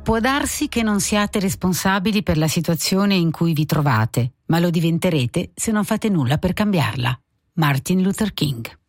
Può darsi che non siate responsabili per la situazione in cui vi trovate, ma lo diventerete se non fate nulla per cambiarla. Martin Luther King.